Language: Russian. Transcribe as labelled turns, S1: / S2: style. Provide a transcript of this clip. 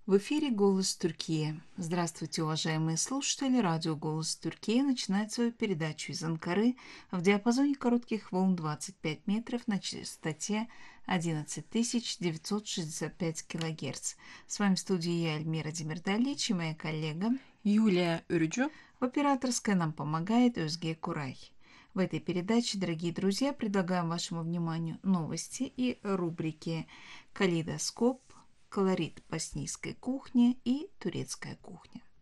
S1: В эфире «Голос Турции». Здравствуйте, уважаемые слушатели. Радио «Голос Турции» начинает свою передачу из Анкары в диапазоне коротких волн 25 метров на частоте 11965 килогерц. С вами в студии я, Эльмира Демирдалич, и моя коллега
S2: Юлия Ürücü.
S1: в операторской нам помогает Özge Курай. В этой передаче, дорогие друзья, предлагаем вашему вниманию новости и рубрики «Калейдоскоп», «Колорит боснийской кухни» и «Турецкая кухня».